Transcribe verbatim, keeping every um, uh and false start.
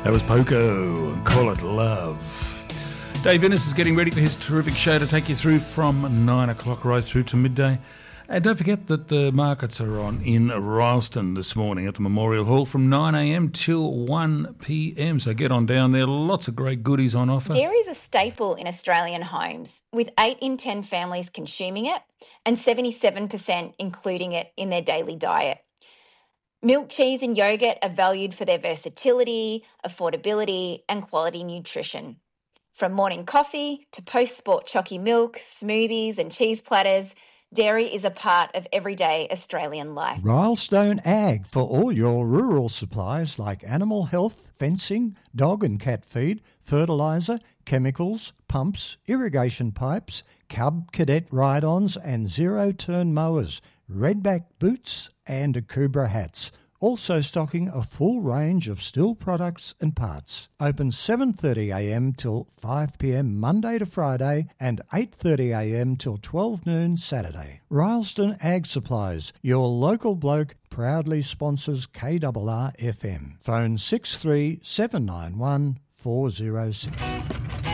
That was Poco, Call It Love. Dave Innes is getting ready for his terrific show to take you through from nine o'clock right through to midday. And don't forget that the markets are on in Rylstone this morning at the Memorial Hall from nine a.m. till one p.m. So get on down there. Lots of great goodies on offer. Dairy is a staple in Australian homes, with eight in ten families consuming it and seventy-seven percent including it in their daily diet. Milk, cheese and yogurt are valued for their versatility, affordability and quality nutrition. From morning coffee to post-sport chalky milk, smoothies and cheese platters, dairy is a part of everyday Australian life. Rylstone Ag for all your rural supplies like animal health, fencing, dog and cat feed, fertiliser, chemicals, pumps, irrigation pipes, Cub Cadet ride-ons and zero-turn mowers, redback boots and Akubra hats. Also stocking a full range of steel products and parts. Open seven thirty a m till five p m Monday to Friday and eight thirty a m till twelve noon Saturday. Rylstone Ag Supplies, your local bloke, proudly sponsors K R R F M. Phone six three seven nine one four zero six.